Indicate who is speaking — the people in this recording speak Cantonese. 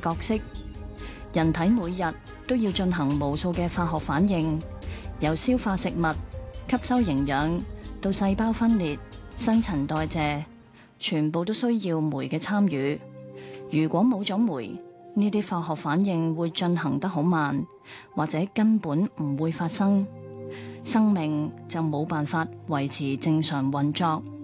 Speaker 1: 角色。人體每日都要進行無數嘅化學反應，由消化食物、吸收營養到細胞分裂、新陳代謝，全部都需要酶嘅參與。如果冇咗酶，呢啲化學反應會進行得好慢，或者根本唔會發生，生命就冇辦法維持正常運作。